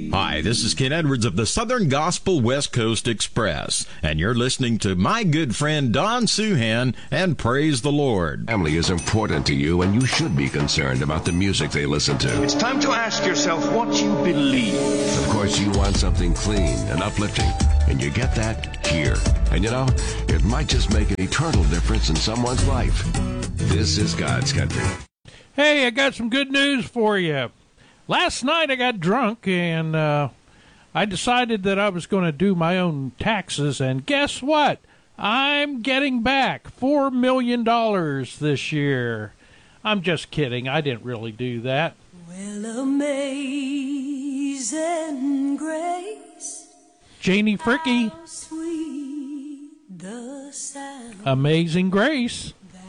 Hi, this is Ken Edwards of the Southern Gospel West Coast Express, and you're listening to my good friend Don Suhan and Praise the Lord. Family is important to you, and you should be concerned about the music they listen to. It's time to ask yourself what you believe. Of course, you want something clean and uplifting, and you get that here. And you know, it might just make an eternal difference in someone's life. This is God's country. Hey, I got some good news for you. Last night I got drunk and I decided that I was going to do my own taxes, and guess what? I'm getting back $4 million this year. I'm just kidding. I didn't really do that. Well, amazing grace. Janie Fricke. How sweet the sound. Amazing Grace.